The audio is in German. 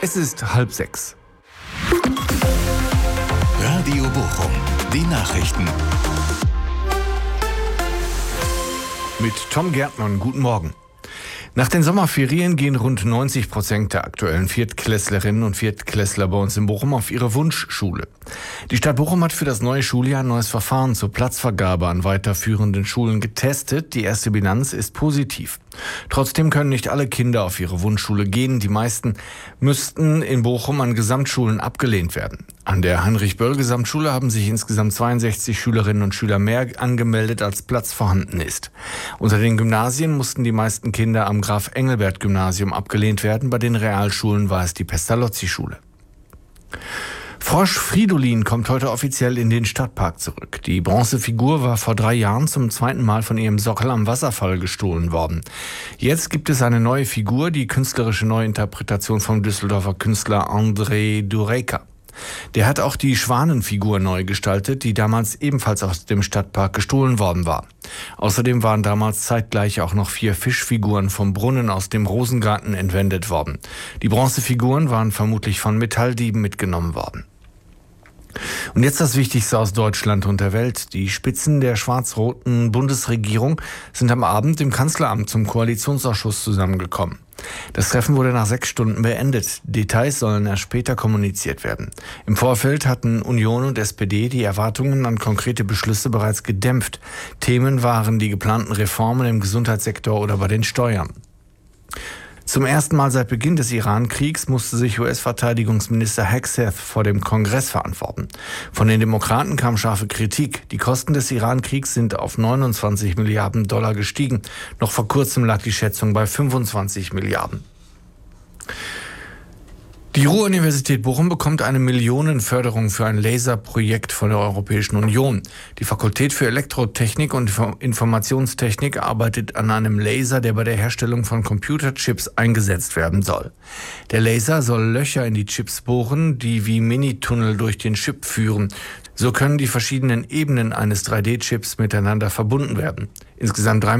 Es ist 5:30. Radio Bochum, die Nachrichten. Mit Tom Gärtmann, guten Morgen. Nach den Sommerferien gehen rund 90% der aktuellen Viertklässlerinnen und Viertklässler bei uns in Bochum auf ihre Wunschschule. Die Stadt Bochum hat für das neue Schuljahr ein neues Verfahren zur Platzvergabe an weiterführenden Schulen getestet. Die erste Bilanz ist positiv. Trotzdem können nicht alle Kinder auf ihre Wunschschule gehen. Die meisten müssten in Bochum an Gesamtschulen abgelehnt werden. An der Heinrich-Böll-Gesamtschule haben sich insgesamt 62 Schülerinnen und Schüler mehr angemeldet, als Platz vorhanden ist. Unter den Gymnasien mussten die meisten Kinder am Graf-Engelbert-Gymnasium abgelehnt werden. Bei den Realschulen war es die Pestalozzi-Schule. Frosch Fridolin kommt heute offiziell in den Stadtpark zurück. Die Bronzefigur war vor 3 Jahren zum zweiten Mal von ihrem Sockel am Wasserfall gestohlen worden. Jetzt gibt es eine neue Figur, die künstlerische Neuinterpretation vom Düsseldorfer Künstler André Durejka. Der hat auch die Schwanenfigur neu gestaltet, die damals ebenfalls aus dem Stadtpark gestohlen worden war. Außerdem waren damals zeitgleich auch noch 4 Fischfiguren vom Brunnen aus dem Rosengarten entwendet worden. Die Bronzefiguren waren vermutlich von Metalldieben mitgenommen worden. Und jetzt das Wichtigste aus Deutschland und der Welt. Die Spitzen der schwarz-roten Bundesregierung sind am Abend im Kanzleramt zum Koalitionsausschuss zusammengekommen. Das Treffen wurde nach 6 Stunden beendet. Details sollen erst später kommuniziert werden. Im Vorfeld hatten Union und SPD die Erwartungen an konkrete Beschlüsse bereits gedämpft. Themen waren die geplanten Reformen im Gesundheitssektor oder bei den Steuern. Zum ersten Mal seit Beginn des Iran-Kriegs musste sich US-Verteidigungsminister Hegseth vor dem Kongress verantworten. Von den Demokraten kam scharfe Kritik. Die Kosten des Iran-Kriegs sind auf 29 Milliarden Dollar gestiegen. Noch vor kurzem lag die Schätzung bei 25 Milliarden. Die Ruhr-Universität Bochum bekommt eine Millionenförderung für ein Laserprojekt von der Europäischen Union. Die Fakultät für Elektrotechnik und Informationstechnik arbeitet an einem Laser, der bei der Herstellung von Computerchips eingesetzt werden soll. Der Laser soll Löcher in die Chips bohren, die wie Minitunnel durch den Chip führen. So können die verschiedenen Ebenen eines 3D-Chips miteinander verbunden werden. Insgesamt 3